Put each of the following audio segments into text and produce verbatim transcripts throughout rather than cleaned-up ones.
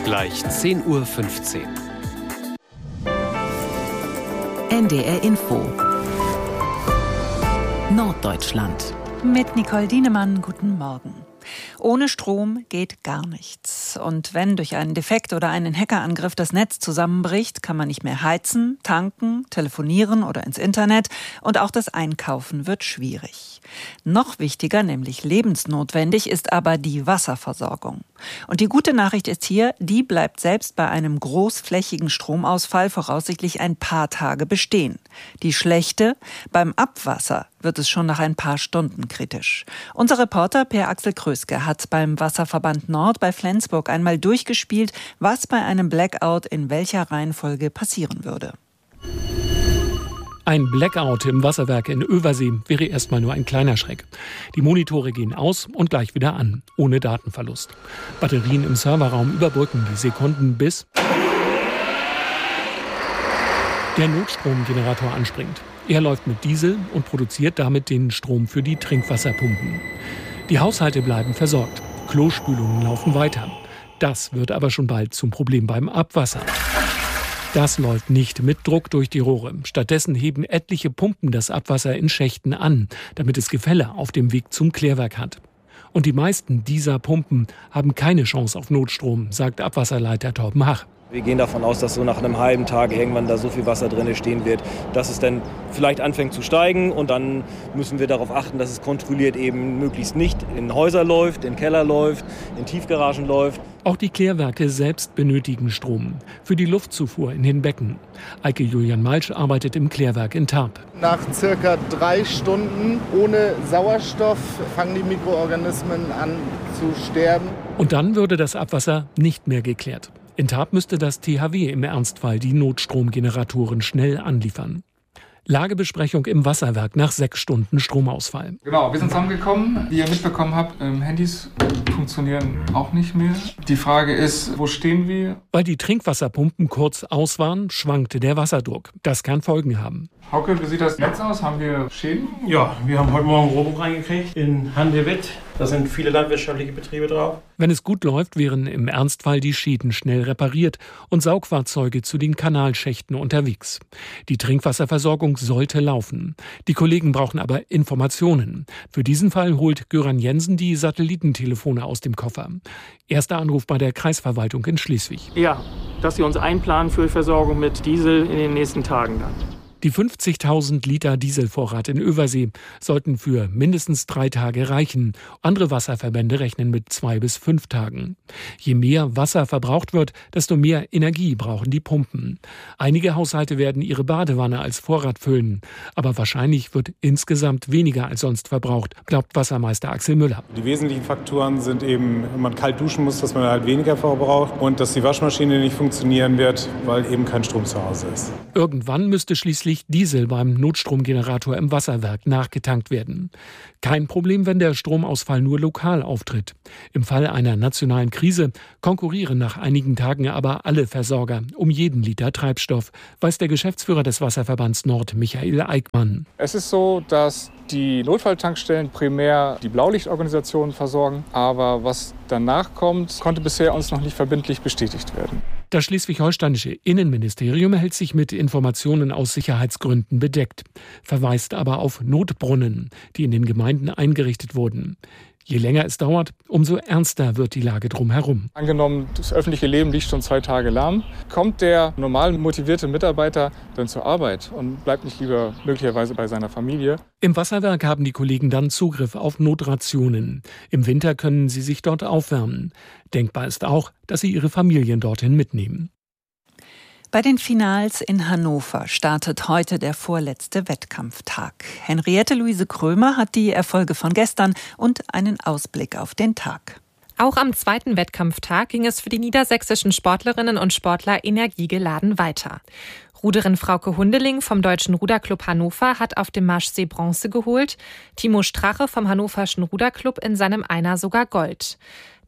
Gleich zehn Uhr fünfzehn. N D R Info Norddeutschland. Mit Nicole Dienemann, guten Morgen. Ohne Strom geht gar nichts. Und wenn durch einen Defekt oder einen Hackerangriff das Netz zusammenbricht, kann man nicht mehr heizen, tanken, telefonieren oder ins Internet. Und auch das Einkaufen wird schwierig. Noch wichtiger, nämlich lebensnotwendig, ist aber die Wasserversorgung. Und die gute Nachricht ist hier, die bleibt selbst bei einem großflächigen Stromausfall voraussichtlich ein paar Tage bestehen. Die schlechte, beim Abwasser wird es schon nach ein paar Stunden kritisch. Unser Reporter Per Axel Kröske hat beim Wasserverband Nord bei Flensburg einmal durchgespielt, was bei einem Blackout in welcher Reihenfolge passieren würde. Ein Blackout im Wasserwerk in Översee wäre erstmal nur ein kleiner Schreck. Die Monitore gehen aus und gleich wieder an, ohne Datenverlust. Batterien im Serverraum überbrücken die Sekunden, bis der Notstromgenerator anspringt. Er läuft mit Diesel und produziert damit den Strom für die Trinkwasserpumpen. Die Haushalte bleiben versorgt. Klospülungen laufen weiter. Das wird aber schon bald zum Problem beim Abwasser. Das läuft nicht mit Druck durch die Rohre. Stattdessen heben etliche Pumpen das Abwasser in Schächten an, damit es Gefälle auf dem Weg zum Klärwerk hat. Und die meisten dieser Pumpen haben keine Chance auf Notstrom, sagt Abwasserleiter Torben Hach. Wir gehen davon aus, dass so nach einem halben Tag irgendwann da so viel Wasser drin stehen wird, dass es dann vielleicht anfängt zu steigen. Und dann müssen wir darauf achten, dass es kontrolliert eben möglichst nicht in Häuser läuft, in Keller läuft, in Tiefgaragen läuft. Auch die Klärwerke selbst benötigen Strom für die Luftzufuhr in den Becken. Eike Julian Malsch arbeitet im Klärwerk in Tarp. Nach circa drei Stunden ohne Sauerstoff fangen die Mikroorganismen an zu sterben. Und dann würde das Abwasser nicht mehr geklärt. In Tarp müsste das T H W im Ernstfall die Notstromgeneratoren schnell anliefern. Lagebesprechung im Wasserwerk nach sechs Stunden Stromausfall. Genau, wir sind zusammengekommen. Wie ihr mitbekommen habt, ähm, Handys funktionieren auch nicht mehr. Die Frage ist, wo stehen wir? Weil die Trinkwasserpumpen kurz aus waren, schwankte der Wasserdruck. Das kann Folgen haben. Hauke, wie sieht das Netz aus? Haben wir Schäden? Ja, wir haben heute Morgen ein Rohbuch reingekriegt in Handewitt. Da sind viele landwirtschaftliche Betriebe drauf. Wenn es gut läuft, wären im Ernstfall die Schäden schnell repariert und Saugfahrzeuge zu den Kanalschächten unterwegs. Die Trinkwasserversorgung sollte laufen. Die Kollegen brauchen aber Informationen. Für diesen Fall holt Göran Jensen die Satellitentelefone aus dem Koffer. Erster Anruf bei der Kreisverwaltung in Schleswig. Ja, dass sie uns einplanen für die Versorgung mit Diesel in den nächsten Tagen dann. Die fünfzigtausend Liter Dieselvorrat in Översee sollten für mindestens drei Tage reichen. Andere Wasserverbände rechnen mit zwei bis fünf Tagen. Je mehr Wasser verbraucht wird, desto mehr Energie brauchen die Pumpen. Einige Haushalte werden ihre Badewanne als Vorrat füllen. Aber wahrscheinlich wird insgesamt weniger als sonst verbraucht, glaubt Wassermeister Axel Müller. Die wesentlichen Faktoren sind eben, wenn man kalt duschen muss, dass man halt weniger verbraucht und dass die Waschmaschine nicht funktionieren wird, weil eben kein Strom zu Hause ist. Irgendwann müsste schließlich Diesel beim Notstromgenerator im Wasserwerk nachgetankt werden. Kein Problem, wenn der Stromausfall nur lokal auftritt. Im Fall einer nationalen Krise konkurrieren nach einigen Tagen aber alle Versorger um jeden Liter Treibstoff, weiß der Geschäftsführer des Wasserverbands Nord, Michael Eickmann. Es ist so, dass die Notfalltankstellen primär die Blaulichtorganisationen versorgen. Aber was danach kommt, konnte bisher uns noch nicht verbindlich bestätigt werden. Das schleswig-holsteinische Innenministerium hält sich mit Informationen aus Sicherheitsgründen bedeckt, verweist aber auf Notbrunnen, die in den Gemeinden eingerichtet wurden. Je länger es dauert, umso ernster wird die Lage drumherum. Angenommen, das öffentliche Leben liegt schon zwei Tage lahm, kommt der normal motivierte Mitarbeiter dann zur Arbeit und bleibt nicht lieber möglicherweise bei seiner Familie? Im Wasserwerk haben die Kollegen dann Zugriff auf Notrationen. Im Winter können sie sich dort aufwärmen. Denkbar ist auch, dass sie ihre Familien dorthin mitnehmen. Bei den Finals in Hannover startet heute der vorletzte Wettkampftag. Henriette Luise Krömer hat die Erfolge von gestern und einen Ausblick auf den Tag. Auch am zweiten Wettkampftag ging es für die niedersächsischen Sportlerinnen und Sportler energiegeladen weiter. Ruderin Frauke Hundeling vom Deutschen Ruderclub Hannover hat auf dem Marschsee Bronze geholt, Timo Strache vom Hannoverschen Ruderclub in seinem Einer sogar Gold.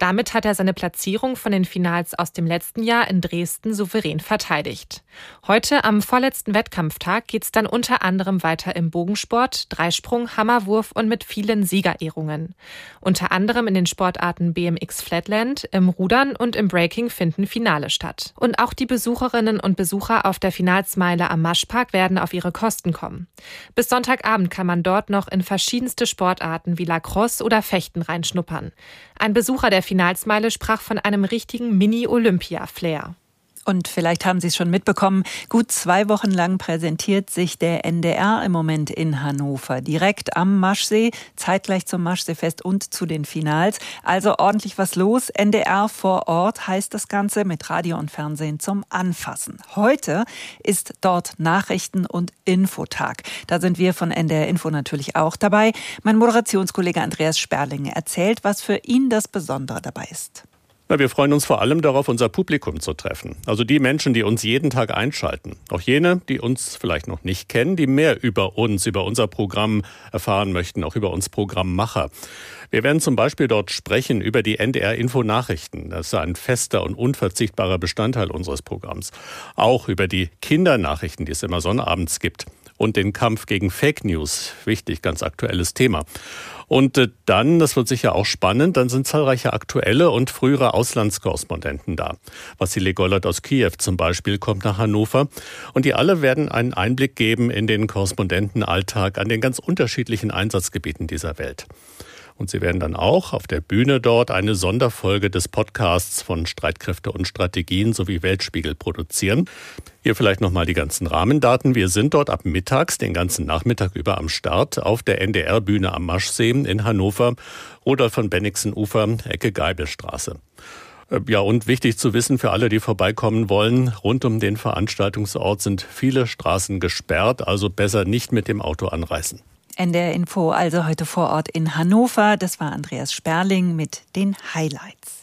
Damit hat er seine Platzierung von den Finals aus dem letzten Jahr in Dresden souverän verteidigt. Heute am vorletzten Wettkampftag geht's dann unter anderem weiter im Bogensport, Dreisprung, Hammerwurf und mit vielen Siegerehrungen. Unter anderem in den Sportarten B M X Flatland, im Rudern und im Breaking finden Finale statt. Und auch die Besucherinnen und Besucher auf der Finalsmeile am Maschpark werden auf ihre Kosten kommen. Bis Sonntagabend kann man dort noch in verschiedenste Sportarten wie Lacrosse oder Fechten reinschnuppern. Ein Besucher der Finalsmeile sprach von einem richtigen Mini-Olympia-Flair. Und vielleicht haben Sie es schon mitbekommen, gut zwei Wochen lang präsentiert sich der N D R im Moment in Hannover. Direkt am Maschsee, zeitgleich zum Maschseefest und zu den Finals. Also ordentlich was los. N D R vor Ort heißt das Ganze, mit Radio und Fernsehen zum Anfassen. Heute ist dort Nachrichten- und Infotag. Da sind wir von N D R Info natürlich auch dabei. Mein Moderationskollege Andreas Sperling erzählt, was für ihn das Besondere dabei ist. Na, wir freuen uns vor allem darauf, unser Publikum zu treffen. Also die Menschen, die uns jeden Tag einschalten. Auch jene, die uns vielleicht noch nicht kennen, die mehr über uns, über unser Programm erfahren möchten, auch über uns Programmmacher. Wir werden zum Beispiel dort sprechen über die N D R-Info-Nachrichten. Das ist ein fester und unverzichtbarer Bestandteil unseres Programms. Auch über die Kindernachrichten, die es immer sonnabends gibt. Und den Kampf gegen Fake News. Wichtig, ganz aktuelles Thema. Und dann, das wird sicher auch spannend, dann sind zahlreiche aktuelle und frühere Auslandskorrespondenten da. Wassili Gollert aus Kiew zum Beispiel kommt nach Hannover. Und die alle werden einen Einblick geben in den Korrespondentenalltag an den ganz unterschiedlichen Einsatzgebieten dieser Welt. Und sie werden dann auch auf der Bühne dort eine Sonderfolge des Podcasts von Streitkräfte und Strategien sowie Weltspiegel produzieren. Hier vielleicht nochmal die ganzen Rahmendaten. Wir sind dort ab mittags, den ganzen Nachmittag über am Start, auf der N D R-Bühne am Maschsee in Hannover, Rudolf von Bennigsen-Ufer, Ecke Geibelstraße. Ja, und wichtig zu wissen für alle, die vorbeikommen wollen, rund um den Veranstaltungsort sind viele Straßen gesperrt, also besser nicht mit dem Auto anreisen. N D R Info also heute vor Ort in Hannover. Das war Andreas Sperling mit den Highlights.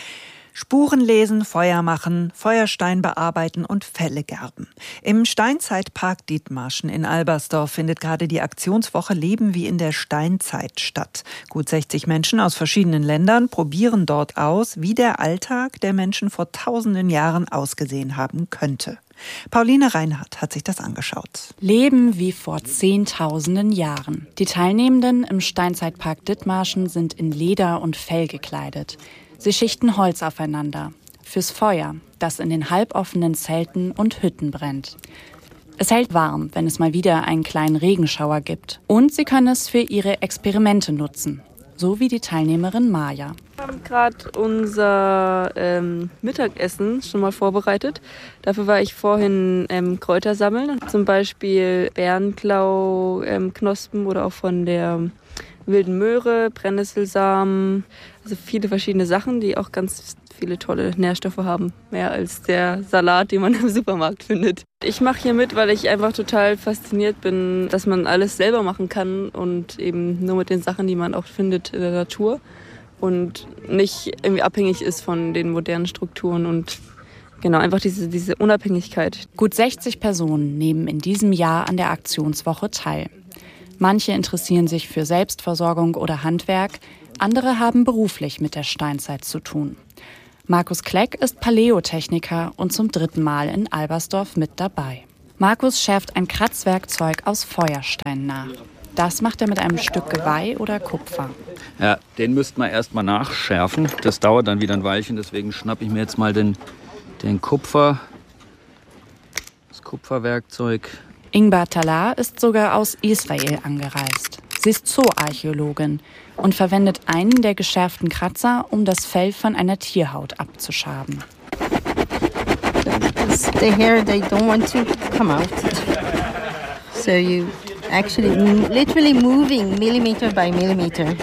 Spuren lesen, Feuer machen, Feuerstein bearbeiten und Felle gerben. Im Steinzeitpark Dithmarschen in Albersdorf findet gerade die Aktionswoche Leben wie in der Steinzeit statt. Gut sechzig Menschen aus verschiedenen Ländern probieren dort aus, wie der Alltag der Menschen vor tausenden Jahren ausgesehen haben könnte. Pauline Reinhardt hat sich das angeschaut. Leben wie vor zehntausenden Jahren. Die Teilnehmenden im Steinzeitpark Dithmarschen sind in Leder und Fell gekleidet. Sie schichten Holz aufeinander. Fürs Feuer, das in den halboffenen Zelten und Hütten brennt. Es hält warm, wenn es mal wieder einen kleinen Regenschauer gibt. Und sie können es für ihre Experimente nutzen. So wie die Teilnehmerin Maja. Wir haben gerade unser ähm, Mittagessen schon mal vorbereitet. Dafür war ich vorhin ähm, Kräuter sammeln. Zum Beispiel Bärenklau-Knospen ähm, oder auch von der wilden Möhre, Brennnesselsamen. Also viele verschiedene Sachen, die auch ganz viele tolle Nährstoffe haben. Mehr als der Salat, den man im Supermarkt findet. Ich mache hier mit, weil ich einfach total fasziniert bin, dass man alles selber machen kann und eben nur mit den Sachen, die man auch findet in der Natur und nicht irgendwie abhängig ist von den modernen Strukturen und genau, einfach diese, diese Unabhängigkeit. Gut sechzig Personen nehmen in diesem Jahr an der Aktionswoche teil. Manche interessieren sich für Selbstversorgung oder Handwerk, andere haben beruflich mit der Steinzeit zu tun. Markus Kleck ist Paläotechniker und zum dritten Mal in Albersdorf mit dabei. Markus schärft ein Kratzwerkzeug aus Feuerstein nach. Das macht er mit einem Stück Geweih oder Kupfer. Ja, den müsste man erst mal nachschärfen. Das dauert dann wieder ein Weilchen, deswegen schnappe ich mir jetzt mal den, den Kupfer, das Kupferwerkzeug. Ingbar Talar ist sogar aus Israel angereist. Sie ist Zooarchäologin und verwendet einen der geschärften Kratzer, um das Fell von einer Tierhaut abzuschaben. The hair, they don't want to come out. So you actually literally moving millimeter by millimeter.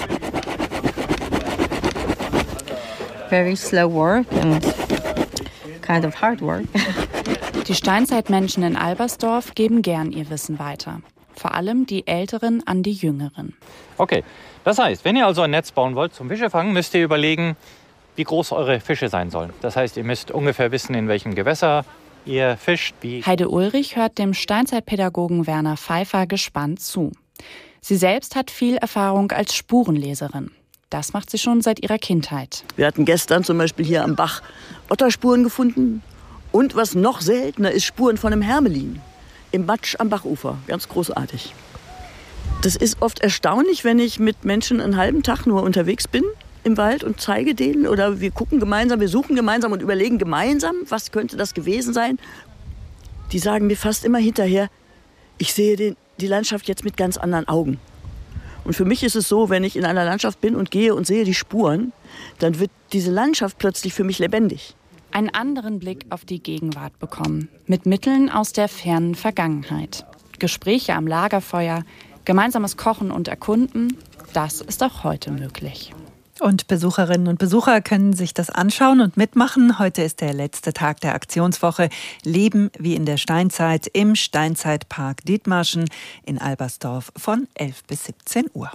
Very slow work and kind of hard work. Die Steinzeitmenschen in Albersdorf geben gern ihr Wissen weiter. Vor allem die Älteren an die Jüngeren. Okay, das heißt, wenn ihr also ein Netz bauen wollt zum Fischefangen, müsst ihr überlegen, wie groß eure Fische sein sollen. Das heißt, ihr müsst ungefähr wissen, in welchem Gewässer ihr fischt. Wie Heide Ulrich hört dem Steinzeitpädagogen Werner Pfeiffer gespannt zu. Sie selbst hat viel Erfahrung als Spurenleserin. Das macht sie schon seit ihrer Kindheit. Wir hatten gestern zum Beispiel hier am Bach Otterspuren gefunden. Und was noch seltener ist, Spuren von einem Hermelin im Matsch am Bachufer. Ganz großartig. Das ist oft erstaunlich, wenn ich mit Menschen einen halben Tag nur unterwegs bin im Wald und zeige denen. Oder wir gucken gemeinsam, wir suchen gemeinsam und überlegen gemeinsam, was könnte das gewesen sein. Die sagen mir fast immer hinterher, ich sehe den, die Landschaft jetzt mit ganz anderen Augen. Und für mich ist es so, wenn ich in einer Landschaft bin und gehe und sehe die Spuren, dann wird diese Landschaft plötzlich für mich lebendig. Einen anderen Blick auf die Gegenwart bekommen, mit Mitteln aus der fernen Vergangenheit. Gespräche am Lagerfeuer, gemeinsames Kochen und Erkunden, das ist auch heute möglich. Und Besucherinnen und Besucher können sich das anschauen und mitmachen. Heute ist der letzte Tag der Aktionswoche Leben wie in der Steinzeit im Steinzeitpark Dithmarschen in Albersdorf von elf bis siebzehn Uhr.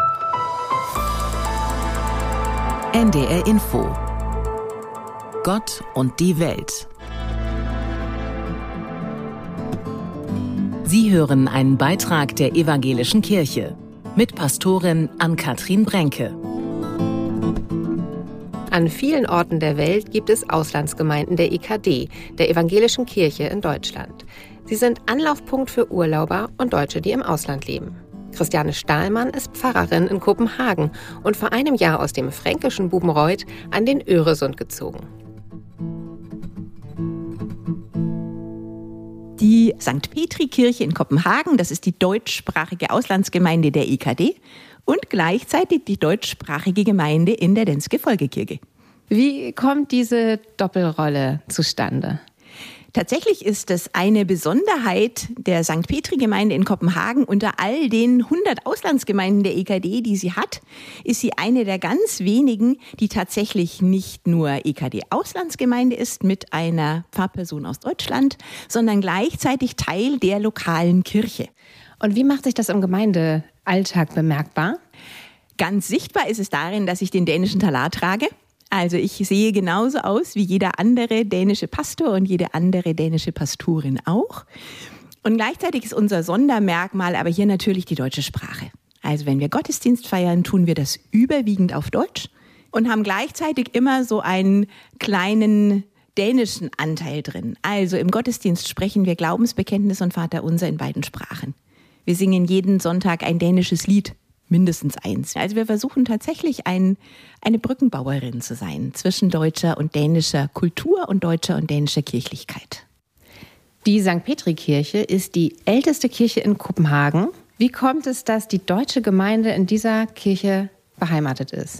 N D R Info. Gott und die Welt. Sie hören einen Beitrag der Evangelischen Kirche mit Pastorin Ann-Kathrin Brenke. An vielen Orten der Welt gibt es Auslandsgemeinden der E K D, der Evangelischen Kirche in Deutschland. Sie sind Anlaufpunkt für Urlauber und Deutsche, die im Ausland leben. Christiane Stahlmann ist Pfarrerin in Kopenhagen und vor einem Jahr aus dem fränkischen Bubenreuth an den Öresund gezogen. Die Sankt Petri-Kirche in Kopenhagen, das ist die deutschsprachige Auslandsgemeinde der E K D und gleichzeitig die deutschsprachige Gemeinde in der Denske Folkekirche. Wie kommt diese Doppelrolle zustande? Tatsächlich ist es eine Besonderheit der Sankt Petri-Gemeinde in Kopenhagen. Unter all den hundert Auslandsgemeinden der E K D, die sie hat, ist sie eine der ganz wenigen, die tatsächlich nicht nur E K D-Auslandsgemeinde ist mit einer Pfarrperson aus Deutschland, sondern gleichzeitig Teil der lokalen Kirche. Und wie macht sich das im Gemeindealltag bemerkbar? Ganz sichtbar ist es darin, dass ich den dänischen Talar trage. Also ich sehe genauso aus wie jeder andere dänische Pastor und jede andere dänische Pastorin auch. Und gleichzeitig ist unser Sondermerkmal aber hier natürlich die deutsche Sprache. Also wenn wir Gottesdienst feiern, tun wir das überwiegend auf Deutsch und haben gleichzeitig immer so einen kleinen dänischen Anteil drin. Also im Gottesdienst sprechen wir Glaubensbekenntnis und Vaterunser in beiden Sprachen. Wir singen jeden Sonntag ein dänisches Lied. Mindestens eins. Also wir versuchen tatsächlich ein, eine Brückenbauerin zu sein zwischen deutscher und dänischer Kultur und deutscher und dänischer Kirchlichkeit. Die Sankt Petri-Kirche ist die älteste Kirche in Kopenhagen. Wie kommt es, dass die deutsche Gemeinde in dieser Kirche beheimatet ist?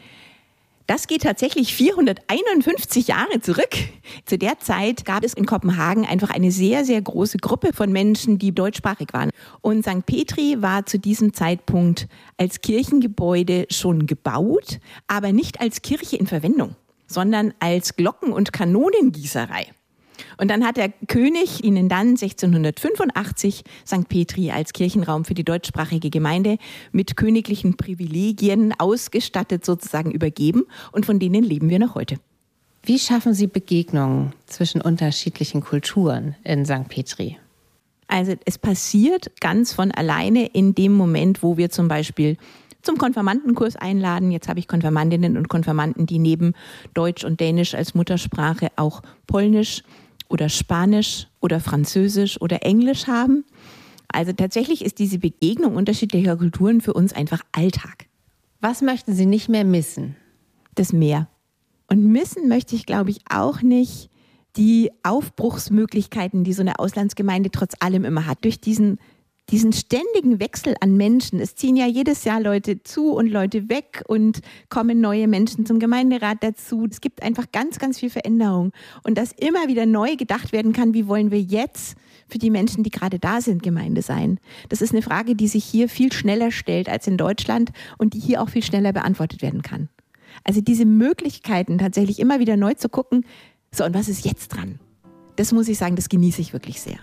Das geht tatsächlich vierhunderteinundfünfzig Jahre zurück. Zu der Zeit gab es in Kopenhagen einfach eine sehr, sehr große Gruppe von Menschen, die deutschsprachig waren. Und Sankt Petri war zu diesem Zeitpunkt als Kirchengebäude schon gebaut, aber nicht als Kirche in Verwendung, sondern als Glocken- und Kanonengießerei. Und dann hat der König ihnen dann sechzehnhundertfünfundachtzig Sankt Petri als Kirchenraum für die deutschsprachige Gemeinde mit königlichen Privilegien ausgestattet sozusagen übergeben. Und von denen leben wir noch heute. Wie schaffen Sie Begegnungen zwischen unterschiedlichen Kulturen in Sankt Petri? Also es passiert ganz von alleine in dem Moment, wo wir zum Beispiel zum Konfirmandenkurs einladen. Jetzt habe ich Konfirmandinnen und Konfirmanden, die neben Deutsch und Dänisch als Muttersprache auch Polnisch oder Spanisch oder Französisch oder Englisch haben. Also tatsächlich ist diese Begegnung unterschiedlicher Kulturen für uns einfach Alltag. Was möchten Sie nicht mehr missen? Das Meer. Und missen möchte ich, glaube ich, auch nicht die Aufbruchsmöglichkeiten, die so eine Auslandsgemeinde trotz allem immer hat. Durch diesen Diesen ständigen Wechsel an Menschen. Es ziehen ja jedes Jahr Leute zu und Leute weg und kommen neue Menschen zum Gemeinderat dazu. Es gibt einfach ganz, ganz viel Veränderung. Und dass immer wieder neu gedacht werden kann, wie wollen wir jetzt für die Menschen, die gerade da sind, Gemeinde sein? Das ist eine Frage, die sich hier viel schneller stellt als in Deutschland und die hier auch viel schneller beantwortet werden kann. Also diese Möglichkeiten, tatsächlich immer wieder neu zu gucken, so und was ist jetzt dran? Das muss ich sagen, das genieße ich wirklich sehr.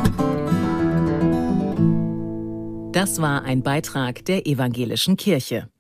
Das war ein Beitrag der Evangelischen Kirche.